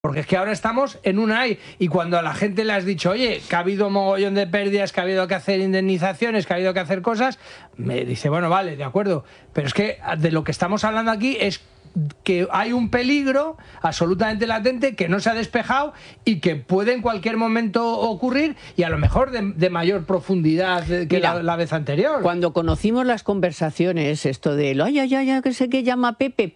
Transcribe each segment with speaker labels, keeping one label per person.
Speaker 1: Porque es que ahora estamos en un ay, y cuando a la gente le has dicho, oye, que ha habido mogollón de pérdidas, que ha habido que hacer indemnizaciones, que ha habido que hacer cosas, me dice, bueno, vale, de acuerdo, pero es que de lo que estamos hablando aquí es que hay un peligro absolutamente latente que no se ha despejado y que puede en cualquier momento ocurrir, y a lo mejor de mayor profundidad que
Speaker 2: Mira,
Speaker 1: la vez anterior.
Speaker 2: Cuando conocimos las conversaciones, esto de ay, que sé que llama Pepe,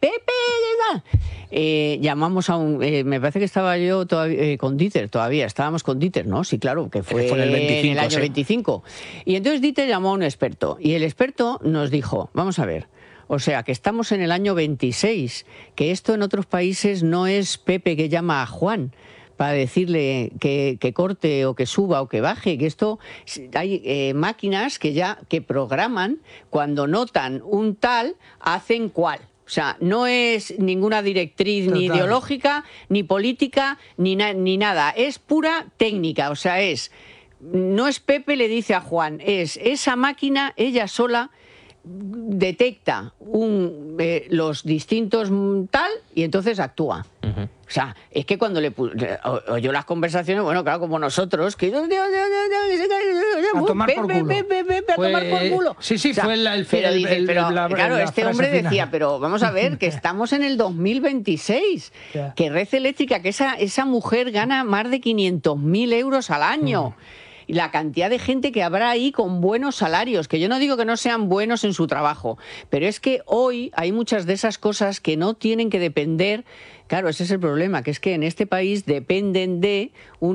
Speaker 2: llamamos a un... me parece que estaba yo todavía, con Dieter, todavía estábamos con Dieter, ¿no? Sí, claro, que fue
Speaker 3: en el 25,
Speaker 2: en el año 25. Y entonces Dieter llamó a un experto, y el experto nos dijo, vamos a ver, o sea, que estamos en el año 26, que esto en otros países no es Pepe que llama a Juan para decirle que corte o que suba o que baje, que esto hay máquinas que programan, cuando notan un tal, hacen cual. O sea, no es ninguna directriz ni ideológica, ni política, ni nada. Es pura técnica. O sea, no es Pepe le dice a Juan, es esa máquina, ella sola, detecta los distintos tal y entonces actúa. O sea, es que cuando oyó las conversaciones, bueno, claro, como nosotros, que...
Speaker 1: A tomar por culo.
Speaker 2: A tomar por culo.
Speaker 1: Sí, sí, o sea, fue
Speaker 2: claro, este hombre decía, pero vamos a ver, que estamos en el 2026, que Red Eléctrica, que esa mujer gana más de 500.000 euros al año. Y la cantidad de gente que habrá ahí con buenos salarios, que yo no digo que no sean buenos en su trabajo, pero es que hoy hay muchas de esas cosas que no tienen que depender. Claro, ese es el problema, que es que en este país dependen de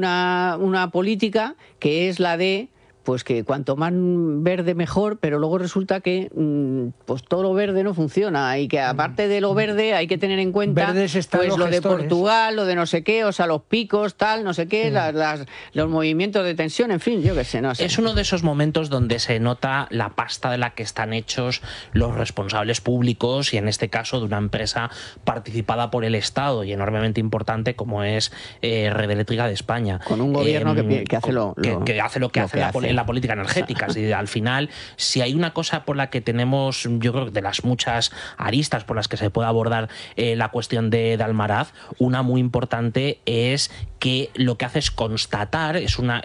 Speaker 2: una política que es la de, pues que cuanto más verde mejor, pero luego resulta que pues todo lo verde no funciona, y que aparte de lo verde hay que tener en cuenta pues lo de Portugal, lo de no sé qué, o sea, los picos, tal, no sé qué, los movimientos de tensión, en fin, yo qué sé, no sé.
Speaker 3: Es uno de esos momentos donde se nota la pasta de la que están hechos los responsables públicos, y en este caso de una empresa participada por el Estado y enormemente importante como es Red Eléctrica de España.
Speaker 2: Con un gobierno que hace lo
Speaker 3: que hace la política energética. O sea, al final, si hay una cosa por la que tenemos, yo creo que de las muchas aristas por las que se puede abordar la cuestión de Almaraz, una muy importante es que lo que hace es constatar, es una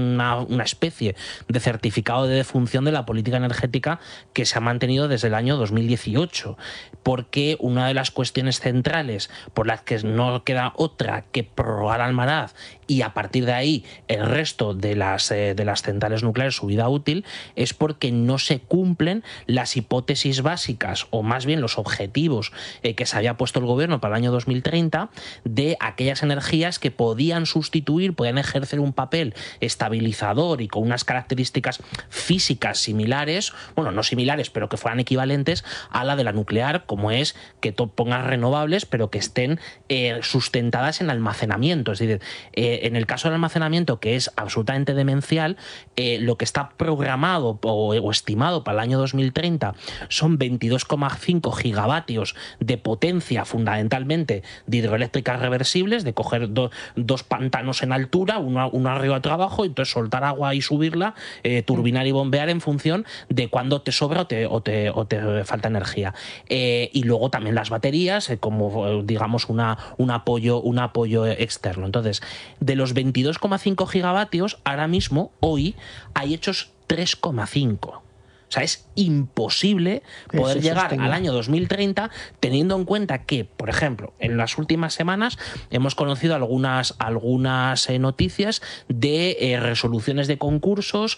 Speaker 3: especie de certificado de defunción de la política energética que se ha mantenido desde el año 2018, porque una de las cuestiones centrales por las que no queda otra que prorrogar Almaraz y a partir de ahí el resto de las centrales nucleares su vida útil, es porque no se cumplen las hipótesis básicas, o más bien los objetivos que se había puesto el gobierno para el año 2030, de aquellas energías que podían sustituir, podían ejercer un papel estabilizador y con unas características físicas similares, bueno, no similares, pero que fueran equivalentes a la de la nuclear, como es que pongas renovables, pero que estén sustentadas en almacenamiento. Es decir, en el caso del almacenamiento, que es absolutamente demencial, lo que está programado o estimado para el año 2030 son 22,5 gigavatios de potencia, fundamentalmente de hidroeléctricas reversibles, de coger dos pantanos en altura, uno arriba otro abajo, y entonces soltar agua y subirla, turbinar y bombear en función de cuándo te sobra o te falta energía. Y luego también las baterías, como digamos un apoyo externo. Entonces, de los 22,5 gigavatios, ahora mismo, hoy, hay hechos 3,5. O sea, es imposible poder llegar al año 2030 teniendo en cuenta que, por ejemplo, en las últimas semanas hemos conocido algunas noticias de resoluciones de concursos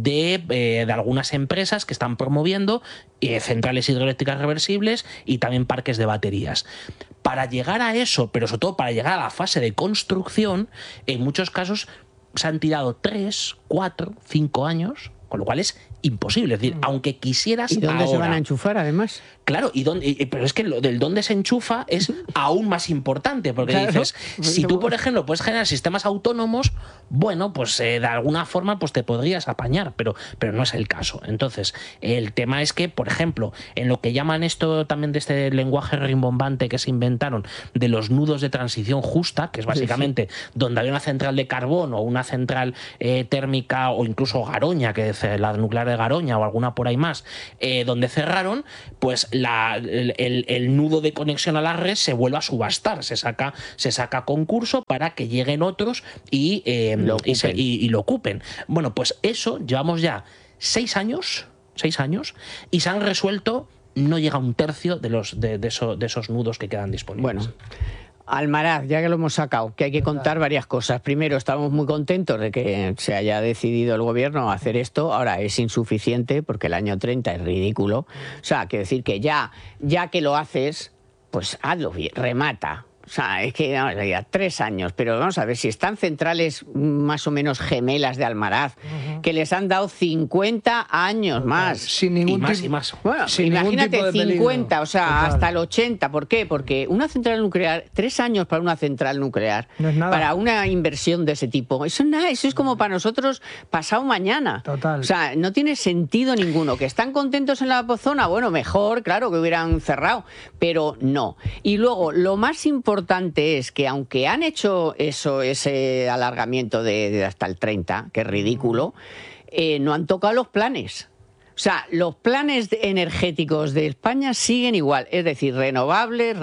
Speaker 3: de algunas empresas que están promoviendo centrales hidroeléctricas reversibles y también parques de baterías. Para llegar a eso, pero sobre todo para llegar a la fase de construcción, en muchos casos se han tirado 3, 4, 5 años, con lo cual es imposible. Es decir, aunque quisieras.
Speaker 2: ¿Y dónde se van a enchufar, además?
Speaker 3: Claro, pero es que lo del dónde se enchufa es aún más importante, porque claro, dices, si tú, por ejemplo, puedes generar sistemas autónomos, bueno, pues de alguna forma pues te podrías apañar, pero no es el caso. Entonces, el tema es que, por ejemplo, en lo que llaman esto también de este lenguaje rimbombante que se inventaron de los nudos de transición justa, que es básicamente donde había una central de carbón o una central térmica o incluso Garoña, que la nuclear de Garoña o alguna por ahí más, donde cerraron, pues el nudo de conexión a la red se vuelve a subastar, se saca concurso para que lleguen otros y lo ocupen. Bueno, pues eso llevamos ya 6 años y se han resuelto, no llega a un tercio de esos nudos que quedan disponibles.
Speaker 2: Bueno, Almaraz, ya que lo hemos sacado, que hay que contar varias cosas. Primero, estamos muy contentos de que se haya decidido el gobierno a hacer esto. Ahora, es insuficiente porque el año 30 es ridículo. O sea, quiero decir que ya que lo haces, pues hazlo bien, remata. O sea, es que vamos a decir, 3 años, pero vamos a ver, si están centrales más o menos gemelas de Almaraz, que les han dado 50 años más.
Speaker 1: Sin ningún
Speaker 3: y más.
Speaker 2: Bueno,
Speaker 1: sin
Speaker 2: imagínate, 50,
Speaker 1: peligro.
Speaker 2: o sea,
Speaker 1: Total.
Speaker 2: hasta el 80. ¿Por qué? Porque una central nuclear, 3 años para una central nuclear,
Speaker 1: no es nada.
Speaker 2: para una inversión de ese tipo, eso es nada, eso es como para nosotros pasado mañana.
Speaker 1: Total.
Speaker 2: O sea, no tiene sentido ninguno. ¿Que están contentos en la zona? Bueno, mejor, claro, que hubieran cerrado, pero no. Y luego, lo más importante es que aunque han hecho ese alargamiento de hasta el 30, que es ridículo, no han tocado los planes. O sea, los planes energéticos de España siguen igual, es decir, renovables,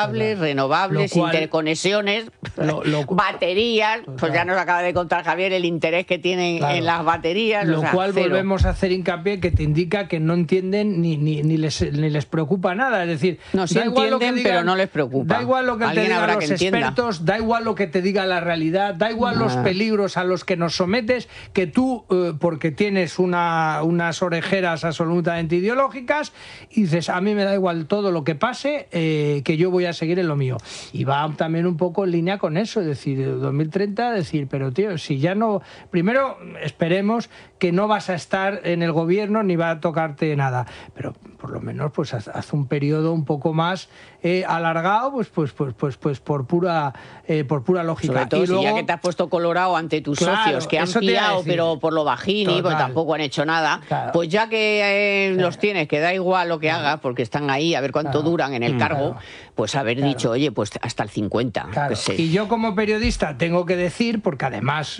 Speaker 2: interconexiones, baterías, pues ya nos acaba de contar Javier el interés que tienen en las baterías.
Speaker 1: Lo cual
Speaker 2: cero.
Speaker 1: volvemos a hacer hincapié que te indica que no entienden ni les preocupa nada. Es decir,
Speaker 2: No, sí
Speaker 1: da igual lo que
Speaker 2: entienden,
Speaker 1: digan,
Speaker 2: pero no les preocupa.
Speaker 1: Da igual lo que te
Speaker 2: Alguien
Speaker 1: digan
Speaker 2: habrá
Speaker 1: los
Speaker 2: que entienda.
Speaker 1: expertos, da igual lo que te diga la realidad, da igual los peligros a los que nos sometes, que tú, porque tienes unas orejeras absolutamente ideológicas, y dices, a mí me da igual todo lo que pase, que yo voy a seguir en lo mío. Y va también un poco en línea con eso, es decir, 2030, decir, pero tío, si ya no... Primero, esperemos que no vas a estar en el gobierno ni va a tocarte nada, pero por lo menos pues haz un periodo un poco más alargado, pues por pura lógica.
Speaker 2: Sobre todo
Speaker 1: y luego,
Speaker 2: si ya que te has puesto colorado ante tus socios, que han pillado, pero por lo bajini, porque tampoco han hecho nada, pues ya que los tienes, que da igual lo que hagas, porque están ahí, a ver cuánto duran en el cargo, pues haber dicho, oye, pues hasta el 50.
Speaker 1: Y yo como periodista tengo que decir, porque además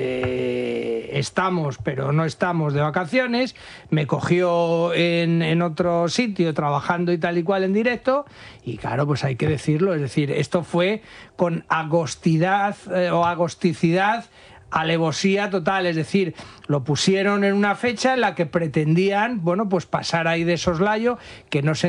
Speaker 1: estamos, pero no estamos de vacaciones, me cogió en otro sitio trabajando y tal y cual en directo, y claro, pues hay que decirlo, es decir, esto fue con agostidad o agosticidad, alevosía total, es decir, lo pusieron en una fecha en la que pretendían, bueno, pues pasar ahí de soslayo, que no se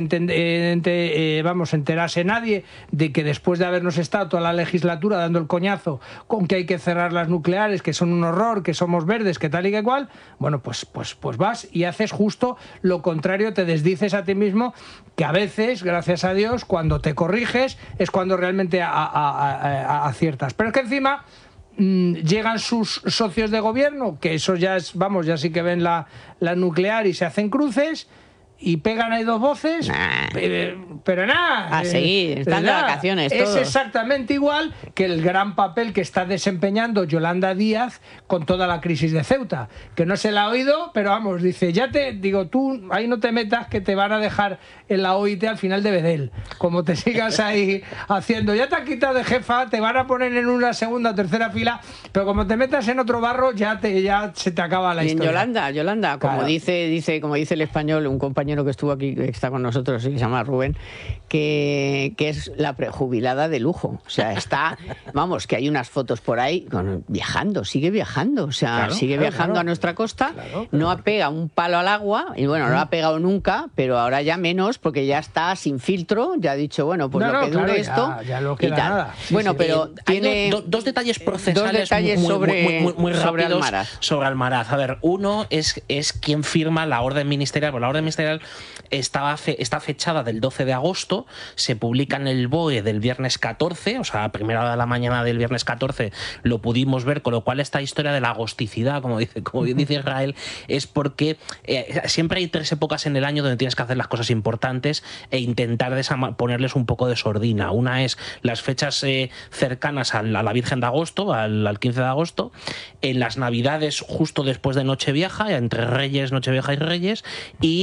Speaker 1: enterase nadie de que después de habernos estado toda la legislatura dando el coñazo con que hay que cerrar las nucleares, que son un horror, que somos verdes, que tal y que cual, bueno, pues vas y haces justo lo contrario, te desdices a ti mismo, que a veces, gracias a Dios, cuando te corriges es cuando realmente aciertas. Pero es que encima llegan sus socios de gobierno, que eso ya es, vamos, ya sí que ven la nuclear y se hacen cruces y pegan ahí 2 voces, pero nada.
Speaker 2: A seguir, están de vacaciones todos.
Speaker 1: Es exactamente igual que el gran papel que está desempeñando Yolanda Díaz con toda la crisis de Ceuta, que no se la ha oído, pero vamos, dice, tú ahí no te metas, que te van a dejar en la OIT al final de Bedel, como te sigas ahí haciendo, ya te han quitado de jefa, te van a poner en una segunda o tercera fila, pero como te metas en otro barro, ya se te acaba la historia.
Speaker 2: Yolanda, como
Speaker 1: Claro.
Speaker 2: dice el español, un compañero que estuvo aquí, que está con nosotros, que se llama Rubén, que es la prejubilada de lujo. O sea, vamos, que hay unas fotos por ahí viajando, sigue viajando, o sea, sigue viajando a nuestra costa, no ha pegado un palo al agua, y bueno, no lo ha pegado nunca, pero ahora ya menos, porque ya está sin filtro, ya ha dicho, bueno, pues lo que dure esto,
Speaker 1: ya no
Speaker 2: y
Speaker 1: queda
Speaker 2: tal.
Speaker 1: nada.
Speaker 2: Bueno, pero
Speaker 3: hay dos detalles procesales muy rápidos sobre Almaraz. A ver, uno es quien firma la orden ministerial, porque la orden ministerial está fechada del 12 de agosto, se publica en el BOE del viernes 14, o sea, a primera hora de la mañana del viernes 14 lo pudimos ver, con lo cual esta historia de la agosticidad, como dice Israel, es porque siempre hay 3 épocas en el año donde tienes que hacer las cosas importantes e intentar ponerles un poco de sordina. Una es las fechas cercanas a la Virgen de Agosto, al 15 de agosto, en las Navidades justo después de Nochevieja, entre Nochevieja y Reyes, y la Semana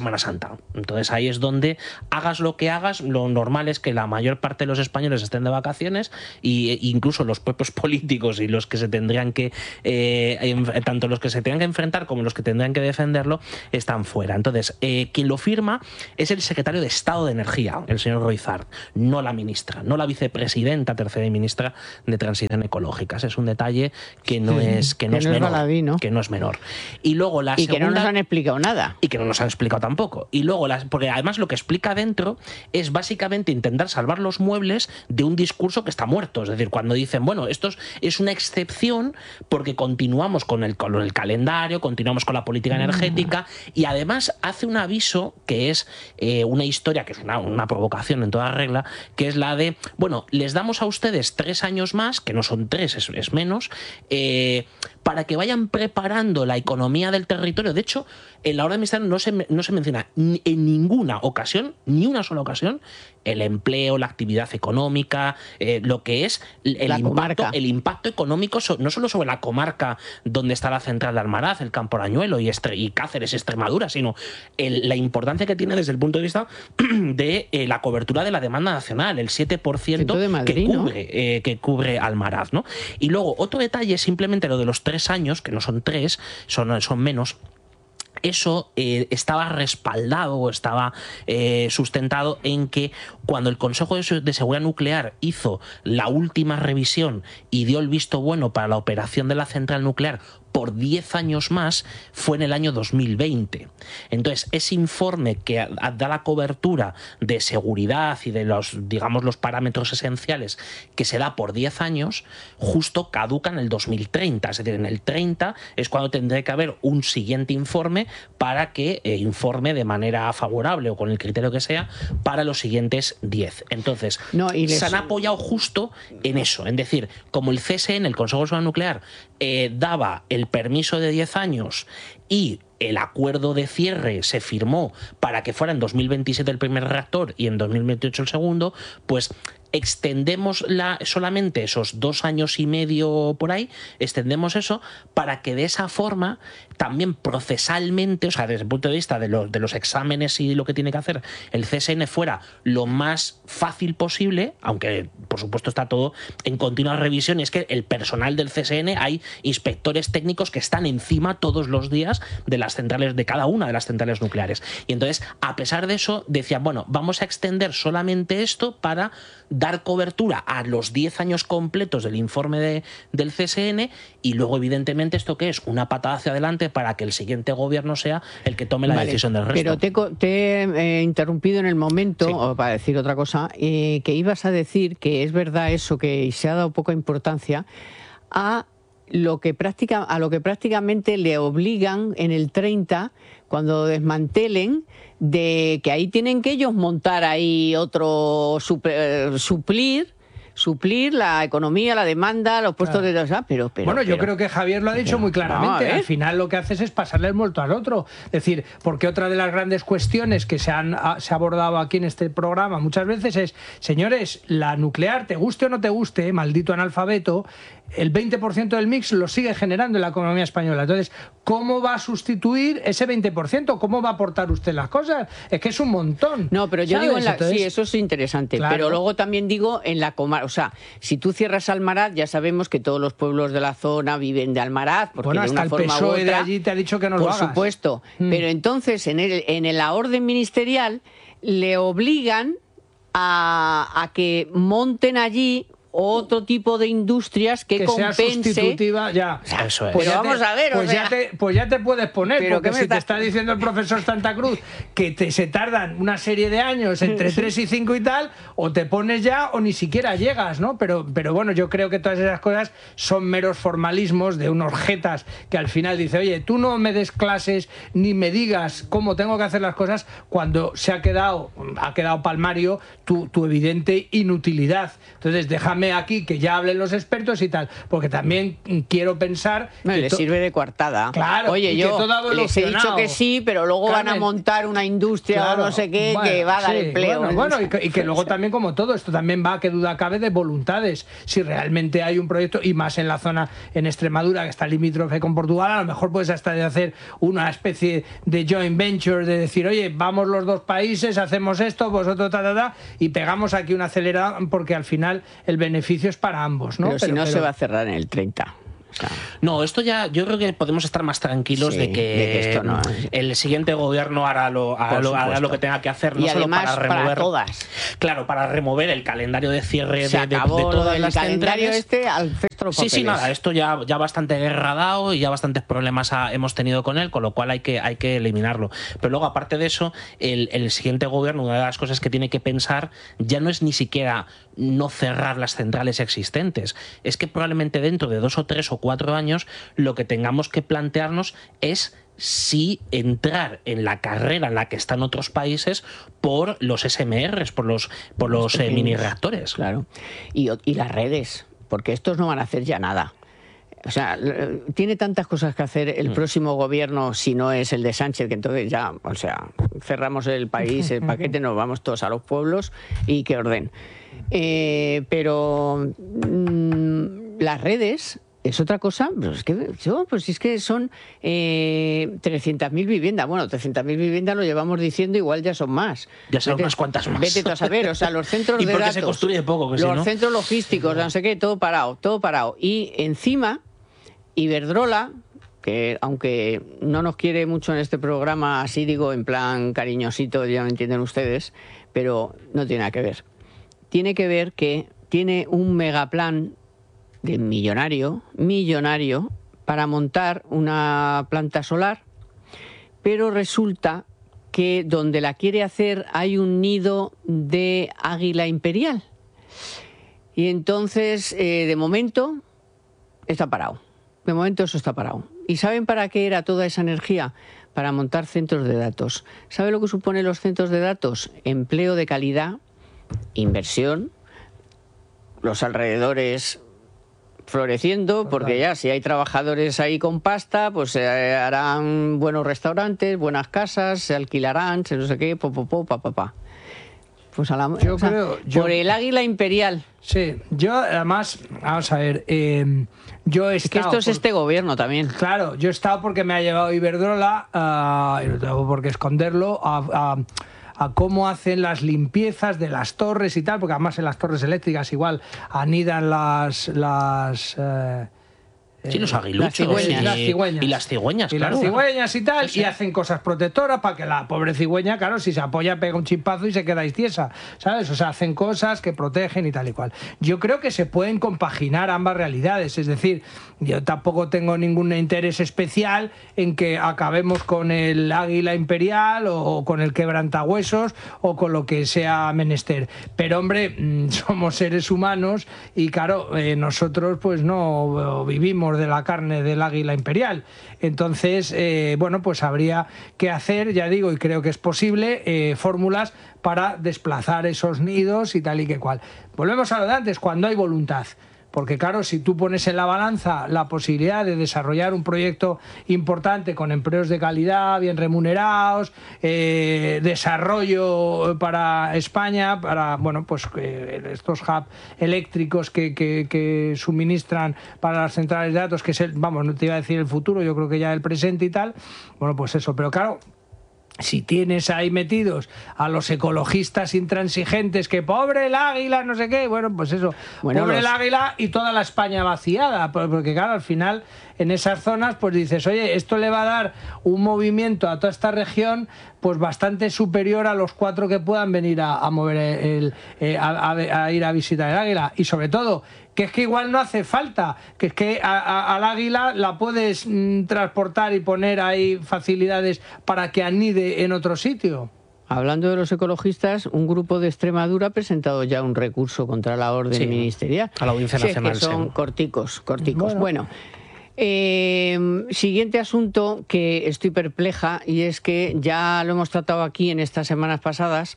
Speaker 3: Semana Santa. Entonces ahí es donde, hagas lo que hagas, lo normal es que la mayor parte de los españoles estén de vacaciones, e incluso los propios políticos y los que se tendrían que, tanto los que se tengan que enfrentar como los que tendrían que defenderlo, están fuera. Entonces, quien lo firma es el secretario de Estado de Energía, el señor Roizard, no la ministra, no la vicepresidenta tercera y ministra de Transición Ecológica. Ese es un detalle que no es menor.
Speaker 2: Baladí, ¿no?
Speaker 3: Que no es menor. Y luego la segunda,
Speaker 2: que no nos han explicado nada.
Speaker 3: Y que no nos han explicado tampoco. Y luego, porque además lo que explica dentro es básicamente intentar salvar los muebles de un discurso que está muerto. Es decir, cuando dicen, bueno, esto es una excepción porque continuamos con el calendario, continuamos con la política energética, y además hace un aviso que es una historia, que es una provocación en toda regla, que es la de, bueno, les damos a ustedes 3 años más, que no son 3, es menos, para que vayan preparando la economía del territorio. De hecho, en la orden ministerial no se menciona en ninguna ocasión, ni una sola ocasión, el empleo, la actividad económica, lo que es el impacto económico, no solo sobre la comarca donde está la central de Almaraz, el Campo Arañuelo y Cáceres, Extremadura, sino la importancia que tiene desde el punto de vista de la cobertura de la demanda nacional, el 7%
Speaker 2: de Madrid,
Speaker 3: que cubre Almaraz, ¿no? Y luego, otro detalle, simplemente lo de los 3 años, que no son 3, son menos. Eso estaba respaldado o estaba sustentado en que cuando el Consejo de Seguridad Nuclear hizo la última revisión y dio el visto bueno para la operación de la central nuclear por 10 años más, fue en el año 2020. Entonces, ese informe que da la cobertura de seguridad y de los parámetros esenciales que se da por 10 años, justo caduca en el 2030. Es decir, en el 30 es cuando tendrá que haber un siguiente informe para que informe de manera favorable o con el criterio que sea para los siguientes 10. Entonces, se han apoyado justo en eso. Es decir, como el CSN, el Consejo de Seguridad Nuclear, daba el permiso de 10 años y el acuerdo de cierre se firmó para que fuera en 2027 el primer reactor y en 2028 el segundo, pues extendemos solamente esos 2 años y medio por ahí, extendemos eso para que de esa forma también procesalmente, o sea, desde el punto de vista de los exámenes y lo que tiene que hacer el CSN, fuera lo más fácil posible, aunque por supuesto está todo en continua revisión. Y es que el personal del CSN, hay inspectores técnicos que están encima todos los días de las centrales, de cada una de las centrales nucleares. Y entonces, a pesar de eso, decían, bueno, vamos a extender solamente esto para dar cobertura a los 10 años completos del informe del CSN, y luego, evidentemente, ¿esto qué es? Una patada hacia adelante para que el siguiente gobierno sea el que tome la decisión del resto.
Speaker 2: Pero te he interrumpido en el momento, sí, o para decir otra cosa, que ibas a decir que es verdad eso, que se ha dado poca importancia a lo que prácticamente le obligan en el 30, cuando desmantelen, de que ahí tienen que ellos montar ahí otro, suplir la economía, la demanda, los puestos de... Pero, bueno,
Speaker 1: yo creo que Javier lo ha dicho muy claramente. Al final lo que haces es pasarle el muerto al otro. Es decir, porque otra de las grandes cuestiones que se ha abordado aquí en este programa muchas veces es, señores, la nuclear, te guste o no te guste, maldito analfabeto, el 20% del mix lo sigue generando en la economía española. Entonces, ¿cómo va a sustituir ese 20%? ¿Cómo va a aportar usted las cosas? Es que es un montón.
Speaker 2: No, pero yo digo, sí, eso es interesante. Claro. Pero luego también digo en la comarca. O sea, si tú cierras Almaraz, ya sabemos que todos los pueblos de la zona viven de Almaraz, porque
Speaker 1: bueno,
Speaker 2: de una
Speaker 1: hasta
Speaker 2: forma
Speaker 1: el PSOE
Speaker 2: u otra,
Speaker 1: de allí te ha dicho que no lo hagas.
Speaker 2: Por supuesto. Pero entonces, en la orden ministerial, le obligan a que monten allí otro tipo de industrias que compense.
Speaker 1: Sea sustitutiva, ya.
Speaker 3: Eso es.
Speaker 2: Pues vamos a ver,
Speaker 1: pues ya te puedes poner, porque si te está diciendo el profesor Santa Cruz que se tardan una serie de años entre 3 y 5 y tal, o te pones ya o ni siquiera llegas, ¿no? Pero bueno, yo creo que todas esas cosas son meros formalismos de unos jetas que al final dice, oye, tú no me des clases ni me digas cómo tengo que hacer las cosas, cuando ha quedado palmario tu evidente inutilidad. Entonces, déjame déjame aquí que ya hablen los expertos y tal, porque también quiero pensar...
Speaker 2: No, le sirve de coartada.
Speaker 1: Claro,
Speaker 2: oye, yo les he dicho que sí, pero luego Carmen, van a montar una industria, claro, o no sé qué, bueno, que va a dar empleo.
Speaker 1: Bueno, y que luego también, como todo, esto también va, que duda cabe, de voluntades. Si realmente hay un proyecto, y más en la zona, en Extremadura, que está limítrofe con Portugal, a lo mejor puedes hasta de hacer una especie de joint venture, de decir, oye, vamos los dos países, hacemos esto, vosotros y pegamos aquí una acelerada, porque al final el beneficio es para ambos, ¿no?
Speaker 2: Pero si no se va a cerrar en el 30. O sea,
Speaker 3: no, esto ya, yo creo que podemos estar más tranquilos de que
Speaker 2: esto no,
Speaker 3: el siguiente gobierno hará lo que tenga que hacer, no
Speaker 2: y
Speaker 3: solo
Speaker 2: además,
Speaker 3: para remover,
Speaker 2: para todas.
Speaker 3: Claro, para remover el calendario de cierre de todas las
Speaker 2: calendario
Speaker 3: centrales.
Speaker 2: Al cestro papeles.
Speaker 3: Sí, nada, esto ya bastante guerra dado y ya bastantes problemas hemos tenido con él, con lo cual hay que eliminarlo. Pero luego, aparte de eso, el siguiente gobierno, una de las cosas que tiene que pensar ya no es ni siquiera no cerrar las centrales existentes, es que probablemente dentro de 2 o 3 o 4 años lo que tengamos que plantearnos es si entrar en la carrera en la que están otros países por los SMRs, por los mini reactores.
Speaker 2: Claro. Y las redes, porque estos no van a hacer ya nada. O sea, tiene tantas cosas que hacer el próximo gobierno, si no es el de Sánchez, que entonces ya, o sea, cerramos el país, el paquete, nos vamos todos a los pueblos y que orden. Pero las redes es otra cosa, pero es que son 300.000 viviendas. Bueno, 300.000 viviendas lo llevamos diciendo, igual ya son más.
Speaker 3: Ya son unas cuantas más.
Speaker 2: Vete tú a saber, o sea, los centros de datos,
Speaker 3: se construye poco, que
Speaker 2: los centros logísticos, no sé qué, todo parado. Y encima, Iberdrola, que aunque no nos quiere mucho en este programa, así digo, en plan cariñosito, ya lo entienden ustedes, pero no tiene nada que ver. Tiene que ver que tiene un megaplan de millonario, para montar una planta solar, pero resulta que donde la quiere hacer hay un nido de águila imperial. Y entonces, de momento, está parado. De momento eso está parado. ¿Y saben para qué era toda esa energía? Para montar centros de datos. ¿Sabe lo que suponen los centros de datos? Empleo de calidad, inversión, los alrededores floreciendo, porque ya si hay trabajadores ahí con pasta, pues se harán buenos restaurantes, buenas casas, se alquilarán, se no sé qué, pa. Pues por el águila imperial.
Speaker 1: Sí, yo además, vamos a ver, yo he estado...
Speaker 2: que esto es este gobierno también.
Speaker 1: Claro, yo he estado porque me ha llevado Iberdrola, y no tengo por qué esconderlo, a cómo hacen las limpiezas de las torres y tal, porque además en las torres eléctricas igual anidan los
Speaker 3: aguiluchos
Speaker 1: las cigüeñas.
Speaker 3: Y las cigüeñas,
Speaker 1: y
Speaker 3: claro.
Speaker 1: Las cigüeñas y tal,
Speaker 3: Sí.
Speaker 1: Y hacen cosas protectoras para que la pobre cigüeña, claro, si se apoya pega un chimpazo y se queda tiesa, ¿sabes? O sea, hacen cosas que protegen y tal y cual. Yo creo que se pueden compaginar ambas realidades, es decir, yo tampoco tengo ningún interés especial en que acabemos con el águila imperial o con el quebrantahuesos o con lo que sea menester. Pero, hombre, somos seres humanos y, claro, nosotros pues no vivimos de la carne del águila imperial. Entonces, bueno, pues habría que hacer, ya digo, y creo que es posible, fórmulas para desplazar esos nidos y tal y que cual. Volvemos a lo de antes, cuando hay voluntad. Porque claro, si tú pones en la balanza la posibilidad de desarrollar un proyecto importante con empleos de calidad, bien remunerados, desarrollo para España, para bueno, pues estos hubs eléctricos que suministran para las centrales de datos, que es vamos, no te iba a decir el futuro, yo creo que ya el presente y tal, bueno, pues eso, pero claro, si tienes ahí metidos a los ecologistas intransigentes que pobre el águila, no sé qué, bueno, pues eso, pobre el águila y toda la España vaciada, porque claro, al final en esas zonas pues dices, oye, esto le va a dar un movimiento a toda esta región pues bastante superior a los 4 que puedan venir a mover a ir a visitar el águila, y sobre todo que es que igual no hace falta, que es que al águila la puedes transportar y poner ahí facilidades para que anide en otro sitio.
Speaker 2: Hablando de los ecologistas, un grupo de Extremadura ha presentado ya un recurso contra la orden ministerial.
Speaker 3: A la Audiencia Nacional.
Speaker 2: Es que son corticos. Bueno, siguiente asunto que estoy perpleja, y es que ya lo hemos tratado aquí en estas semanas pasadas,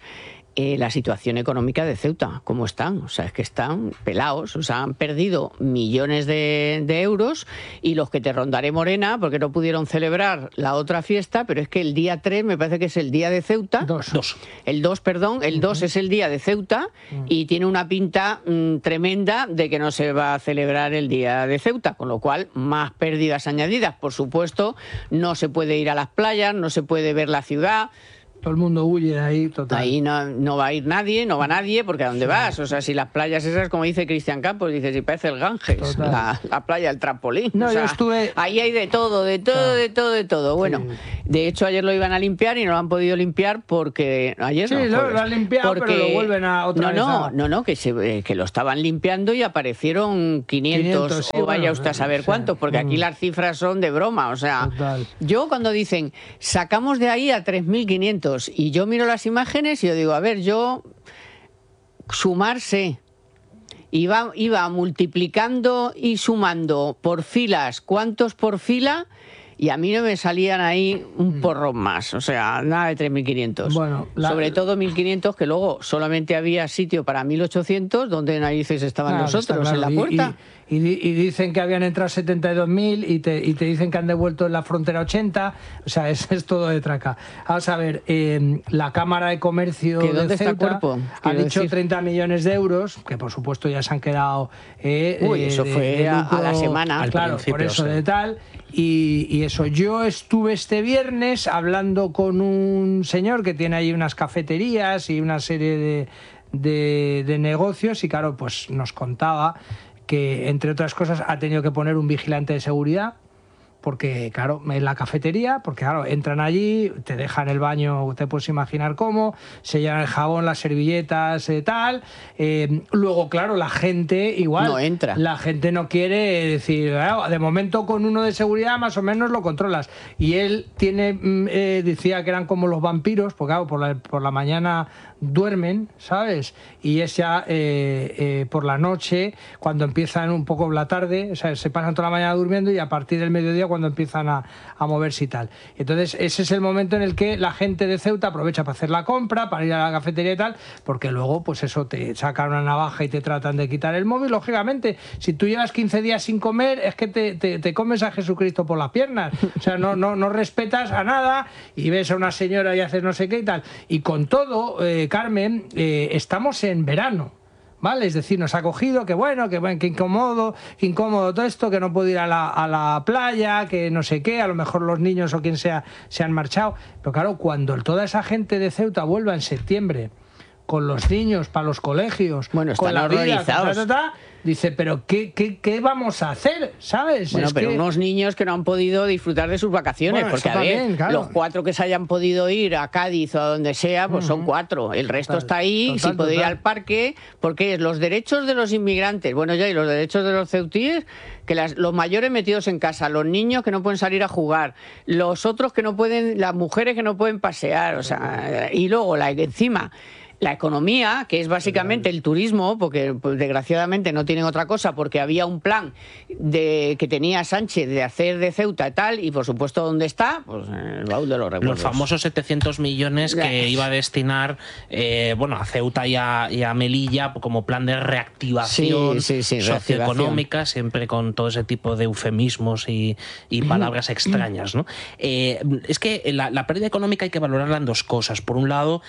Speaker 2: la situación económica de Ceuta, cómo están. O sea, es que están pelados, o sea, han perdido millones de euros, y los que te rondaré morena, porque no pudieron celebrar la otra fiesta, pero es que el día 3 me parece que es el día de Ceuta. El 2, perdón, el 2 es el día de Ceuta, y tiene una pinta tremenda de que no se va a celebrar el día de Ceuta, con lo cual más pérdidas añadidas. Por supuesto, no se puede ir a las playas, no se puede ver la ciudad.
Speaker 1: Todo el mundo huye de ahí, total.
Speaker 2: Ahí no va a ir nadie, no va nadie, porque ¿a dónde vas? O sea, si las playas esas, como dice Cristian Campos, dice, si parece el Ganges, la playa, el trampolín.
Speaker 1: No,
Speaker 2: o sea,
Speaker 1: yo estuve...
Speaker 2: Ahí hay de todo. Bueno, sí. De hecho, ayer lo iban a limpiar y no lo han podido limpiar porque... Ayer
Speaker 1: sí, lo han limpiado, porque... pero lo vuelven a otra vez.
Speaker 2: Que lo estaban limpiando y aparecieron 500 sí, o vaya usted a saber cuántos, porque aquí las cifras son de broma. O sea, total. Yo cuando dicen, sacamos de ahí a 3.500, y yo miro las imágenes y yo digo, a ver, sumarse, iba multiplicando y sumando por filas, ¿cuántos por fila? Y a mí no me salían ahí un porrón más, o sea, nada de 3.500. Bueno, sobre todo 1.500, que luego solamente había sitio para 1.800, donde narices estaban nosotros, en la puerta.
Speaker 1: Y dicen que habían entrado 72.000 y te dicen que han devuelto en la frontera 80, o sea, es todo de traca. Vamos a ver, la Cámara de Comercio de Ceuta ha dicho 30 millones de euros, que por supuesto ya se han quedado...
Speaker 2: eso fue a la semana.
Speaker 1: Claro, por eso de tal... Y eso, yo estuve este viernes hablando con un señor que tiene ahí unas cafeterías y una serie de negocios, y claro, pues nos contaba que, entre otras cosas, ha tenido que poner un vigilante de seguridad, porque claro, en la cafetería, porque claro, entran allí, te dejan el baño, te puedes imaginar cómo, se llevan el jabón, las servilletas, tal, luego claro, la gente igual,
Speaker 2: no entra.
Speaker 1: La gente no quiere decir, de momento con uno de seguridad más o menos lo controlas, y él decía que eran como los vampiros, porque claro, por la mañana duermen, ¿sabes? Y es ya por la noche, cuando empiezan un poco la tarde, o sea, se pasan toda la mañana durmiendo, y a partir del mediodía cuando empiezan a moverse y tal. Entonces ese es el momento en el que la gente de Ceuta aprovecha para hacer la compra, para ir a la cafetería y tal, porque luego pues eso, te sacan una navaja y te tratan de quitar el móvil. Lógicamente, si tú llevas 15 días sin comer, es que te comes a Jesucristo por las piernas, o sea, no respetas a nada, y ves a una señora y haces no sé qué y tal. Y con todo, Carmen, estamos en verano, ¿vale? Es decir, nos ha cogido, que incómodo todo esto, que no puedo ir a la playa, que no sé qué, a lo mejor los niños o quien sea se han marchado. Pero claro, cuando toda esa gente de Ceuta vuelva en septiembre, con los niños para los colegios,
Speaker 2: bueno,
Speaker 1: con la
Speaker 2: horrorizados.
Speaker 1: Vida, dice, pero ¿qué vamos a hacer? ¿Sabes?
Speaker 2: Bueno, pero unos niños que no han podido disfrutar de sus vacaciones, porque a ver, también, claro, los 4 que se hayan podido ir a Cádiz o a donde sea, pues son 4. El resto está ahí, sin poder ir al parque, porque los derechos de los inmigrantes, bueno, ya, y los derechos de los ceutíes, que los mayores metidos en casa, los niños que no pueden salir a jugar, los otros que no pueden, las mujeres que no pueden pasear, o sea, y luego encima la economía, que es básicamente el turismo, porque pues, desgraciadamente no tienen otra cosa, porque había un plan que tenía Sánchez de hacer de Ceuta y tal, y por supuesto, ¿dónde está? Pues en el baúl de los recuerdos.
Speaker 3: Los famosos 700 millones que iba a destinar a Ceuta y a Melilla como plan de reactivación socioeconómica, siempre con todo ese tipo de eufemismos y palabras extrañas, ¿no? Es que la pérdida económica hay que valorarla en dos cosas. Por un lado,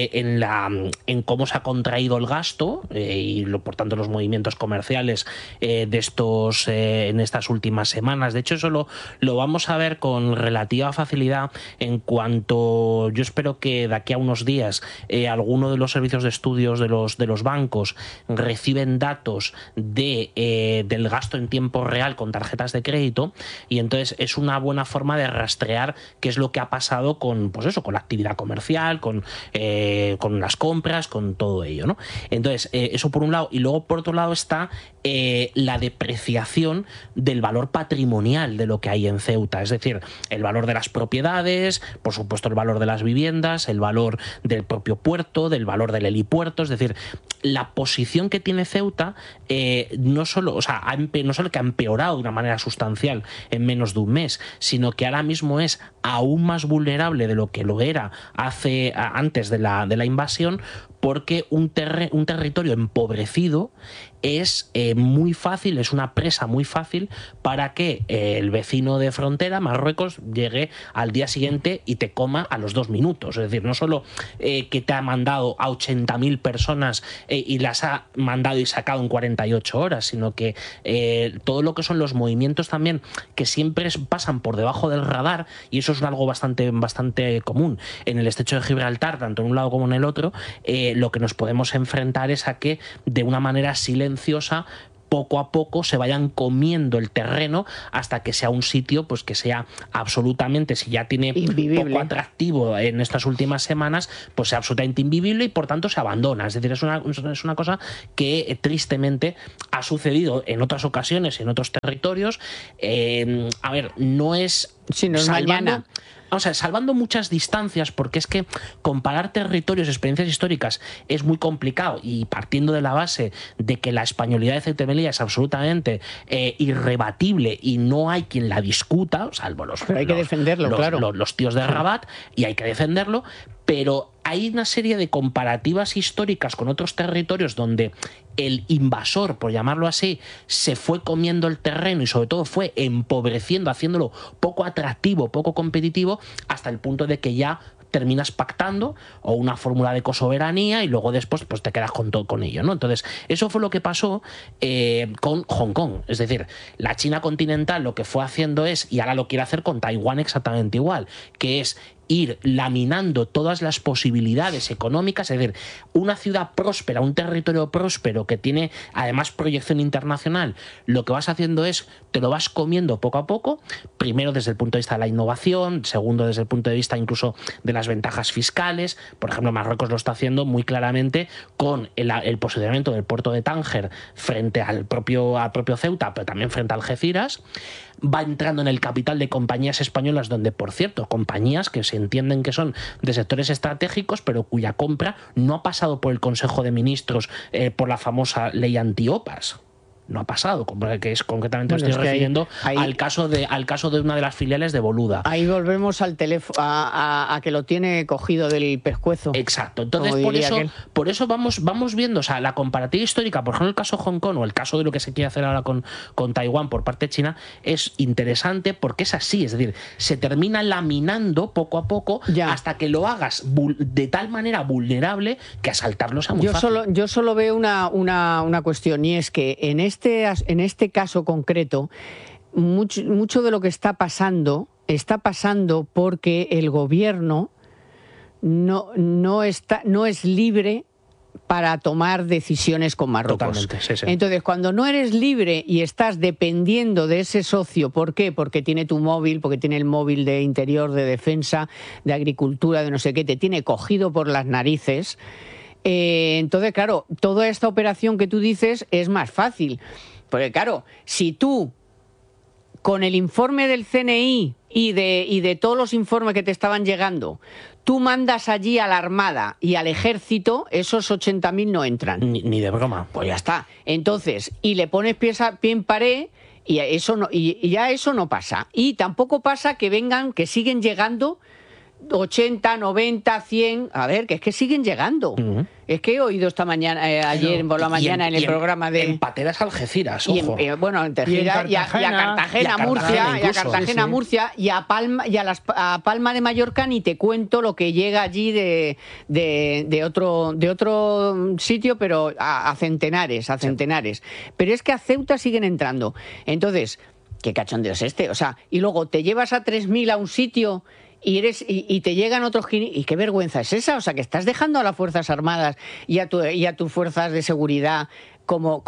Speaker 3: en cómo se ha contraído el gasto y por tanto los movimientos comerciales de estos en estas últimas semanas. De hecho, eso lo vamos a ver con relativa facilidad en cuanto, yo espero que de aquí a unos días alguno de los servicios de estudios de los bancos reciben datos del gasto en tiempo real con tarjetas de crédito, y entonces es una buena forma de rastrear qué es lo que ha pasado con la actividad comercial, con las compras, con todo ello, ¿no? Entonces, eso por un lado, y luego por otro lado está la depreciación del valor patrimonial de lo que hay en Ceuta, es decir, el valor de las propiedades, por supuesto el valor de las viviendas, el valor del propio puerto, del valor del helipuerto, es decir, la posición que tiene Ceuta no solo que ha empeorado de una manera sustancial en menos de un mes, sino que ahora mismo es aún más vulnerable de lo que lo era antes de la invasión, porque un territorio empobrecido es muy fácil, es una presa muy fácil para que el vecino de frontera, Marruecos, llegue al día siguiente y te coma a los 2 minutos. Es decir, no solo que te ha mandado a 80.000 personas y las ha mandado y sacado en 48 horas, sino que todo lo que son los movimientos también que siempre pasan por debajo del radar, y eso es algo bastante común en el estrecho de Gibraltar, tanto en un lado como en el otro, lo que nos podemos enfrentar es a que de una manera silenciosa poco a poco se vayan comiendo el terreno hasta que sea un sitio pues que sea absolutamente, si ya tiene invivible, poco atractivo en estas últimas semanas, pues sea absolutamente invivible y por tanto se abandona. Es decir, es una cosa que tristemente ha sucedido en otras ocasiones, en otros territorios. A ver, no es...
Speaker 2: Si no es mañana.
Speaker 3: O sea, salvando muchas distancias, porque es que comparar territorios, experiencias históricas es muy complicado, y partiendo de la base de que la españolidad de Ceuta y Melilla es absolutamente irrebatible y no hay quien la discuta, salvo
Speaker 2: pero hay que defenderlo, claro.
Speaker 3: Los tíos de Rabat, y hay que defenderlo, pero hay una serie de comparativas históricas con otros territorios donde el invasor, por llamarlo así, se fue comiendo el terreno y sobre todo fue empobreciendo, haciéndolo poco atractivo, poco competitivo, hasta el punto de que ya terminas pactando o una fórmula de cosoberanía y luego después pues te quedas con ello, ¿no? Entonces, eso fue lo que pasó con Hong Kong. Es decir, la China continental lo que fue haciendo es, y ahora lo quiere hacer con Taiwán exactamente igual, que es ir laminando todas las posibilidades económicas. Es decir, una ciudad próspera, un territorio próspero que tiene además proyección internacional, lo que vas haciendo es, te lo vas comiendo poco a poco, primero desde el punto de vista de la innovación, segundo desde el punto de vista incluso de las ventajas fiscales. Por ejemplo, Marruecos lo está haciendo muy claramente con el posicionamiento del puerto de Tánger frente al propio Ceuta, pero también frente a Algeciras. Va entrando en el capital de compañías españolas donde, por cierto, compañías que se entienden que son de sectores estratégicos, pero cuya compra no ha pasado por el Consejo de Ministros por la famosa ley antiopas. No ha pasado, que es concretamente, bueno, estoy refiriendo al caso de una de las filiales de Boluda.
Speaker 2: Ahí volvemos al teléfono, a que lo tiene cogido del pescuezo.
Speaker 3: Exacto. Entonces, por eso vamos viendo, o sea, la comparativa histórica, por ejemplo, el caso de Hong Kong o el caso de lo que se quiere hacer ahora con Taiwán por parte de China, es interesante porque es así, es decir, se termina laminando poco a poco hasta que lo hagas de tal manera vulnerable que asaltarlo sea muy fácil.
Speaker 2: Yo solo veo una cuestión, y es que en este caso concreto, mucho de lo que está pasando porque el gobierno no es libre para tomar decisiones con Marruecos.
Speaker 3: Totalmente, sí.
Speaker 2: Entonces, cuando no eres libre y estás dependiendo de ese socio, ¿por qué? Porque tiene tu móvil, porque tiene el móvil de interior, de defensa, de agricultura, de no sé qué, te tiene cogido por las narices. Entonces, claro, toda esta operación que tú dices es más fácil. Porque, claro, si tú, con el informe del CNI y de todos los informes que te estaban llegando, tú mandas allí a la Armada y al Ejército, esos 80.000 no entran.
Speaker 3: Ni de broma.
Speaker 2: Pues ya está. Entonces, y le pones pie en pared, y ya eso no pasa. Y tampoco pasa que siguen llegando 80, 90, 100, a ver, que es que siguen llegando. Es que he oído esta mañana, ayer por la mañana en el programa de...
Speaker 3: En pateras Algeciras, ojo.
Speaker 2: Bueno, en Tejera y a Cartagena, Murcia, y a Palma de Mallorca, ni te cuento lo que llega allí de otro sitio, pero a centenares. Pero es que a Ceuta siguen entrando. Entonces, ¿qué cachondeo es este? O sea, y luego te llevas a 3.000 a un sitio... Y te llegan otros... ¿Y qué vergüenza es esa? O sea, que estás dejando a las Fuerzas Armadas y a tus fuerzas de seguridad como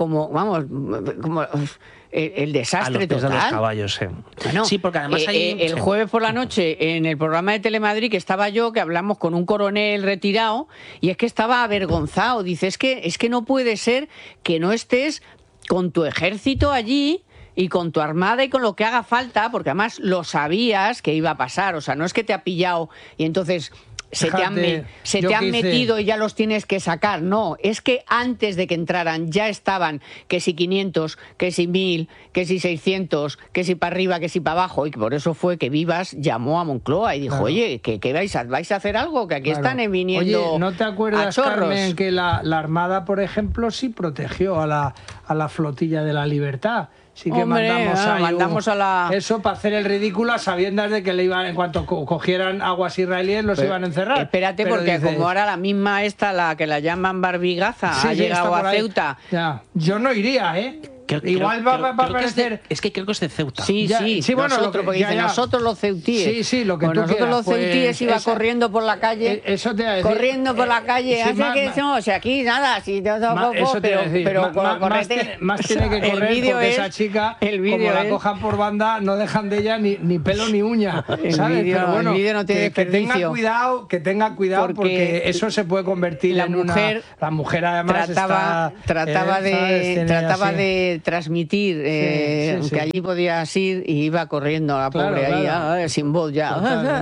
Speaker 2: el desastre total.
Speaker 3: A los caballos, sí.
Speaker 2: Bueno,
Speaker 3: sí, porque además
Speaker 2: el jueves por la noche, en el programa de Telemadrid, que estaba yo, que hablamos con un coronel retirado, y es que estaba avergonzado. Dice, es que no puede ser que no estés con tu ejército allí y con tu armada y con lo que haga falta, porque además lo sabías que iba a pasar, o sea, no es que te ha pillado y entonces se te han metido y ya los tienes que sacar, no, es que antes de que entraran ya estaban, que si 500, que si 1000, que si 600, que si para arriba, que si para abajo, y por eso fue que Vivas llamó a Moncloa y dijo, claro, oye, ¿qué vais a hacer algo? Que aquí están viniendo.
Speaker 1: Oye, ¿no te acuerdas, Carmen, que la Armada, por ejemplo, sí protegió a la flotilla de la Libertad? Sí que mandamos a la... Eso para hacer el ridículo a sabiendas de que le iban, en cuanto cogieran aguas israelíes, los iban a encerrar.
Speaker 2: Espérate, porque dices, como ahora la misma la que la llaman Barbigaza, sí, ha llegado a Ceuta.
Speaker 1: Ya. Yo no iría, ¿eh? Igual va a parecer...
Speaker 3: Es que creo que es de Ceuta.
Speaker 2: Sí, bueno, nosotros, porque dicen, nosotros los ceutíes.
Speaker 1: Sí, lo que tú
Speaker 2: nosotros
Speaker 1: quieras,
Speaker 2: los ceutíes iba corriendo por la calle.
Speaker 1: Eso te iba a decir.
Speaker 2: Corriendo por la calle. O sea, aquí nada, pero
Speaker 1: más tiene que correr porque esa chica, como la cojan por banda, no dejan de ella ni pelo ni uña. ¿Sabes? Pero bueno,
Speaker 2: no tiene
Speaker 1: que tenga cuidado porque eso se puede convertir en una... La mujer además
Speaker 2: trataba de transmitir que allí podías ir y iba corriendo a la pobre ahí sin voz ya.